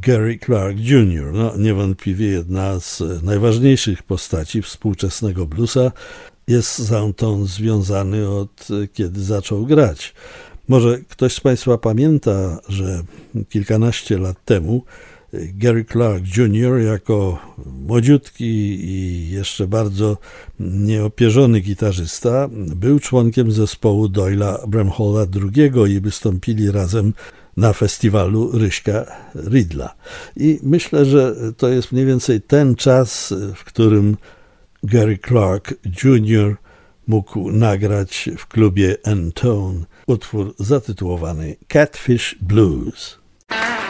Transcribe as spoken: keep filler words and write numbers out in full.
Gary Clark junior No, niewątpliwie jedna z najważniejszych postaci współczesnego bluesa. Jest z związany od kiedy zaczął grać. Może ktoś z Państwa pamięta, że kilkanaście lat temu Gary Clark junior jako młodziutki i jeszcze bardzo nieopierzony gitarzysta był członkiem zespołu Doyla Bramhalla drugiego i wystąpili razem na festiwalu Ryśka Ridla. I myślę, że to jest mniej więcej ten czas, w którym Gary Clark junior mógł nagrać w klubie N-Tone utwór zatytułowany Catfish Blues.